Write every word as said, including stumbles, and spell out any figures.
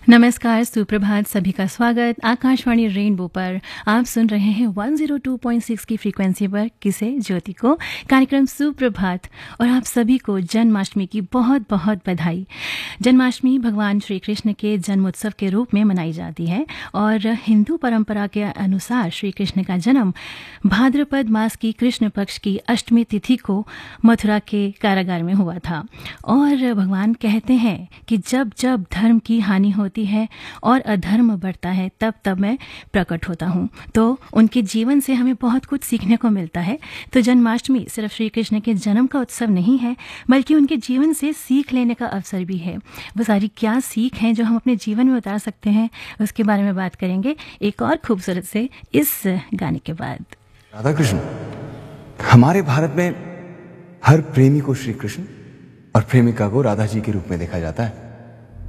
नमस्कार, सुप्रभात, सभी का स्वागत। आकाशवाणी रेनबो पर आप सुन रहे हैं एक सौ दो पॉइंट छह की फ्रीक्वेंसी पर किसे ज्योति को कार्यक्रम सुप्रभात। और आप सभी को जन्माष्टमी की बहुत बहुत बधाई। जन्माष्टमी भगवान श्री कृष्ण के जन्मोत्सव के रूप में मनाई जाती है और हिंदू परंपरा के अनुसार श्री कृष्ण का जन्म भाद्रपद मास की कृष्ण पक्ष की अष्टमी तिथि को मथुरा के कारागार में हुआ था। और भगवान कहते हैं कि जब जब धर्म की हानि होती है और अधर्म बढ़ता है तब तब मैं प्रकट होता हूँ। तो उनके जीवन से हमें बहुत कुछ सीखने को मिलता है। तो जन्माष्टमी सिर्फ श्री कृष्ण के जन्म का उत्सव नहीं है, बल्कि उनके जीवन से सीख लेने का अवसर भी है। वो सारी क्या सीख हैं जो हम अपने जीवन में उतार सकते हैं, उसके बारे में बात करेंगे एक और खूबसूरत से इस गाने के बाद। राधा कृष्ण, हमारे भारत में हर प्रेमी को श्री कृष्ण और प्रेमिका को राधा जी के रूप में देखा जाता है।